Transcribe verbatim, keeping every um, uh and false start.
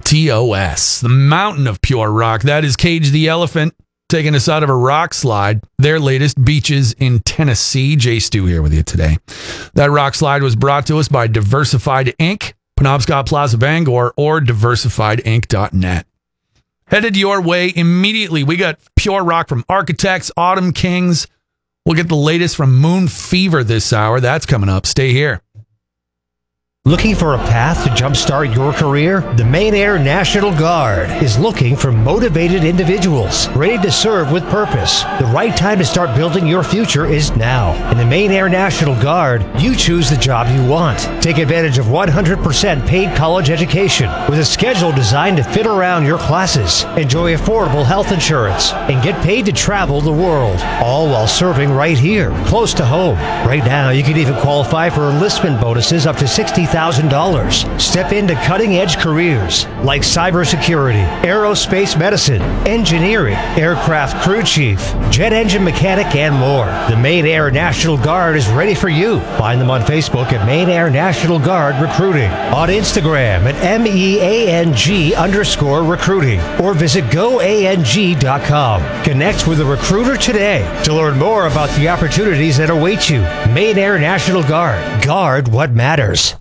T O S, the mountain of pure rock. That is Cage the Elephant taking us out of a rock slide. Their latest, Beaches in Tennessee. Jay Stu here with you today. That rock slide was brought to us by Diversified Incorporated, Penobscot Plaza Bangor, or diversified inc dot net. Headed your way immediately. We got pure rock from Architects, Autumn Kings. We'll get the latest from Moon Fever this hour. That's coming up. Stay here. Looking for a path to jumpstart your career? The Maine Air National Guard is looking for motivated individuals ready to serve with purpose. The right time to start building your future is now. In the Maine Air National Guard, you choose the job you want. Take advantage of one hundred percent paid college education with a schedule designed to fit around your classes. Enjoy affordable health insurance and get paid to travel the world, all while serving right here, close to home. Right now, you can even qualify for enlistment bonuses up to sixty thousand dollars. Step into cutting-edge careers like cybersecurity, aerospace medicine, engineering, aircraft crew chief, jet engine mechanic, and more. The Maine Air National Guard is ready for you. Find them on Facebook at Maine Air National Guard Recruiting, on Instagram at M E A N G underscore recruiting, or visit go A N G dot com. Connect with a recruiter today to learn more about the opportunities that await you. Maine Air National Guard. Guard what matters.